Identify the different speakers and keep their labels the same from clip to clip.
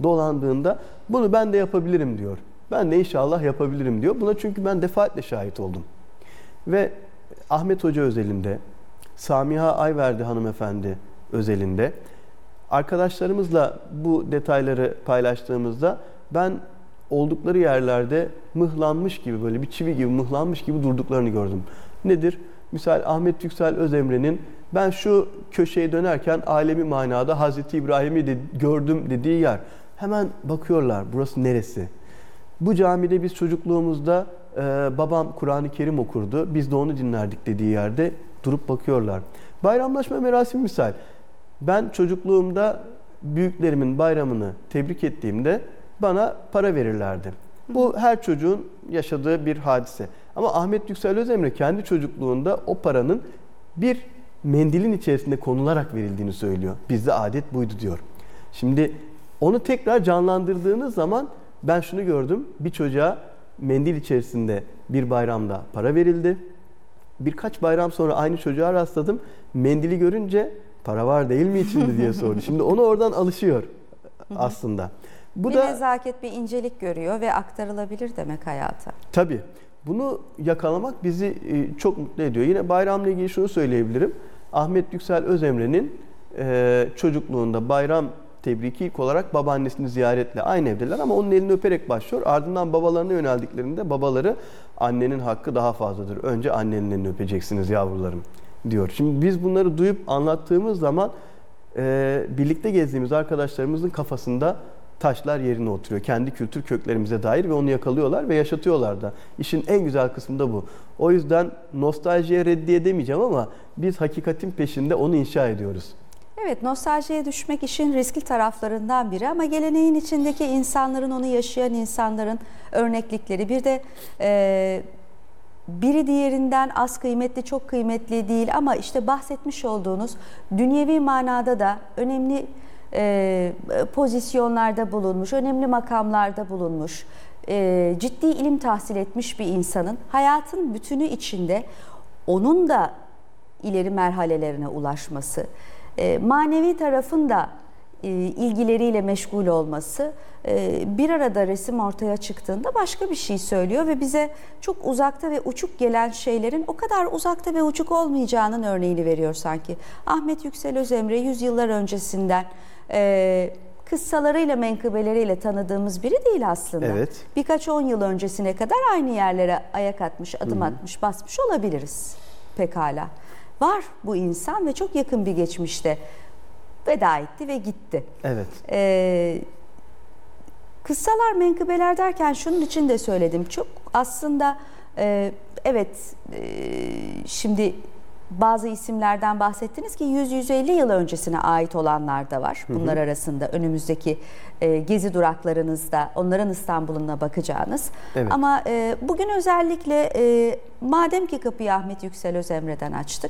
Speaker 1: dolandığında bunu ben de yapabilirim diyor. Ben de inşallah yapabilirim diyor. Buna çünkü ben defaatle şahit oldum. Ve Ahmet Hoca özelinde, Samiha Ayverdi hanımefendi özelinde arkadaşlarımızla bu detayları paylaştığımızda ben oldukları yerlerde mıhlanmış gibi, böyle bir çivi gibi mıhlanmış gibi durduklarını gördüm. Nedir? Misal Ahmet Yüksel Özemre'nin ben şu köşeye dönerken alemi manada Hazreti İbrahim'i gördüm dediği yer. Hemen bakıyorlar, burası neresi? Bu camide biz çocukluğumuzda babam Kur'an-ı Kerim okurdu, biz de onu dinlerdik dediği yerde durup bakıyorlar. Bayramlaşma merasimi misal. Ben çocukluğumda büyüklerimin bayramını tebrik ettiğimde bana para verirlerdi. Bu her çocuğun yaşadığı bir hadise. Ama Ahmet Yüksel Özemre kendi çocukluğunda o paranın bir mendilin içerisinde konularak verildiğini söylüyor. Bizde adet buydu diyor. Şimdi onu tekrar canlandırdığınız zaman ben şunu gördüm. Bir çocuğa mendil içerisinde bir bayramda para verildi. Birkaç bayram sonra aynı çocuğa rastladım. Mendili görünce para var değil mi içinde diye sordu. Şimdi onu oradan alışıyor aslında. Bu
Speaker 2: bir
Speaker 1: da
Speaker 2: nezaket, bir incelik görüyor ve aktarılabilir demek hayata.
Speaker 1: Tabii. Bunu yakalamak bizi çok mutlu ediyor. Yine bayramla ilgili şunu söyleyebilirim. Ahmet Yüksel Özemre'nin çocukluğunda bayram tebriki ilk olarak babaannesini ziyaretle aynı evdeler ama onun elini öperek başlıyor. Ardından babalarına yöneldiklerinde babaları annenin hakkı daha fazladır. Önce annenin elini öpeceksiniz yavrularım diyor. Şimdi biz bunları duyup anlattığımız zaman birlikte gezdiğimiz arkadaşlarımızın kafasında taşlar yerine oturuyor. Kendi kültür köklerimize dair ve onu yakalıyorlar ve yaşatıyorlar da. İşin en güzel kısmı da bu. O yüzden nostaljiye reddiye demeyeceğim ama biz hakikatin peşinde onu inşa ediyoruz.
Speaker 2: Evet, nostaljiye düşmek işin riskli taraflarından biri ama geleneğin içindeki insanların, onu yaşayan insanların örneklikleri. Bir de biri diğerinden az kıymetli, çok kıymetli değil ama işte bahsetmiş olduğunuz dünyevi manada da önemli pozisyonlarda bulunmuş, önemli makamlarda bulunmuş, ciddi ilim tahsil etmiş bir insanın hayatın bütünü içinde onun da ileri merhalelerine ulaşması, manevi tarafın da ilgileriyle meşgul olması bir arada resim ortaya çıktığında başka bir şey söylüyor ve bize çok uzakta ve uçuk gelen şeylerin o kadar uzakta ve uçuk olmayacağının örneğini veriyor sanki. Ahmet Yüksel Özemre 100 yıllar öncesinden kıssalarıyla, menkıbeleriyle tanıdığımız biri değil aslında.
Speaker 1: Evet.
Speaker 2: Birkaç 10 yıl öncesine kadar aynı yerlere ayak atmış, adım atmış, basmış olabiliriz pekala. Var bu insan ve çok yakın bir geçmişte veda etti ve gitti.
Speaker 1: Evet.
Speaker 2: Kıssalar, menkıbeler derken şunun için de söyledim. Çok aslında evet şimdi bazı isimlerden bahsettiniz ki 100-150 yıl öncesine ait olanlar da var. Bunlar arasında önümüzdeki gezi duraklarınızda onların İstanbul'una bakacağınız.
Speaker 1: Evet.
Speaker 2: Ama bugün özellikle madem ki kapıyı Ahmet Yüksel Özemre'den açtık,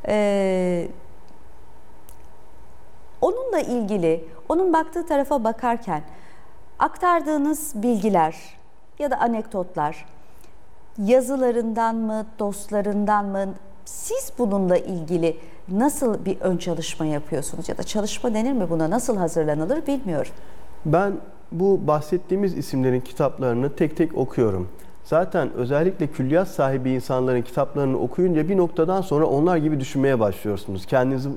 Speaker 2: onunla ilgili, onun baktığı tarafa bakarken aktardığınız bilgiler ya da anekdotlar yazılarından mı, dostlarından mı, siz bununla ilgili nasıl bir ön çalışma yapıyorsunuz ya da çalışma denir mi buna, nasıl hazırlanılır bilmiyorum.
Speaker 1: Ben bu bahsettiğimiz isimlerin kitaplarını tek tek okuyorum. Zaten özellikle külliyat sahibi insanların kitaplarını okuyunca bir noktadan sonra onlar gibi düşünmeye başlıyorsunuz. Kendinizi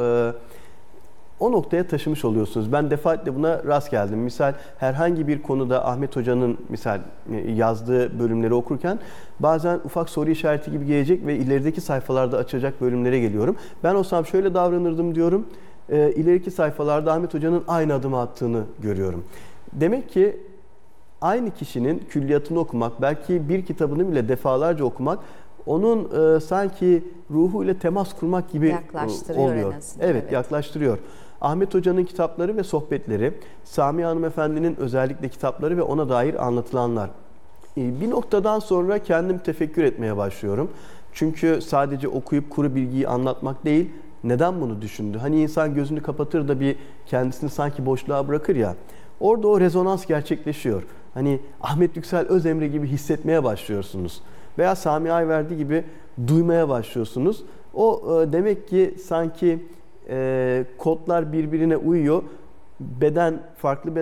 Speaker 1: o noktaya taşımış oluyorsunuz. Ben defaatle buna rast geldim. Misal herhangi bir konuda Ahmet Hoca'nın misal yazdığı bölümleri okurken bazen ufak soru işareti gibi gelecek ve ilerideki sayfalarda açacak bölümlere geliyorum. Ben olsam şöyle davranırdım diyorum. İleriki sayfalarda Ahmet Hoca'nın aynı adımı attığını görüyorum. Demek ki aynı kişinin külliyatını okumak, belki bir kitabını bile defalarca okumak onun sanki ruhuyla temas kurmak gibi oluyor. Evet, yaklaştırıyor. Ahmet Hoca'nın kitapları ve sohbetleri, Samiha Hanımefendi'nin özellikle kitapları ve ona dair anlatılanlar. Bir noktadan sonra kendim tefekkür etmeye başlıyorum. Çünkü sadece okuyup kuru bilgiyi anlatmak değil, neden bunu düşündü? Hani insan gözünü kapatır da bir kendisini sanki boşluğa bırakır ya, orada o rezonans gerçekleşiyor. Hani Ahmet Yüksel Özemre gibi hissetmeye başlıyorsunuz. Veya Samiha Ayverdi gibi duymaya başlıyorsunuz. O demek ki sanki kodlar birbirine uyuyor. Beden farklı